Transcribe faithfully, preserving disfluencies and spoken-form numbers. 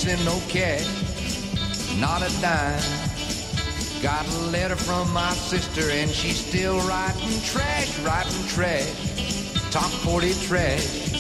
send no cash, not a dime. Got a letter from my sister and she's still writing trash, writing trash, top forty trash.